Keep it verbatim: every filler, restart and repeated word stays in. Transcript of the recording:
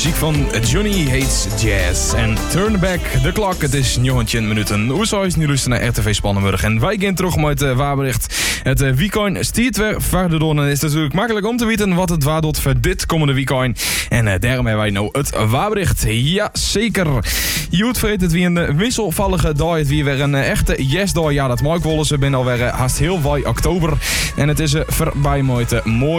muziek van Johnny Hates Jazz. En Turn Back the Clock. Het is negentien minuten. Hoe zou je nu luisteren naar R T V Spannenburg? En wij gaan terug met het uh, waarbericht. Het uh, weekend stiert weer verder door. En het is natuurlijk makkelijk om te weten wat het waar doet voor dit komende weekend. En uh, daarom hebben wij nou het waarbericht. Ja, zeker. Je moet vergeten, het weer een wisselvallige dag. Het weer een uh, echte yes-dag. Ja, dat mag ik wel eens. We zijn alweer uh, haast heel wij oktober. En het is uh, voorbij met uh, mooi.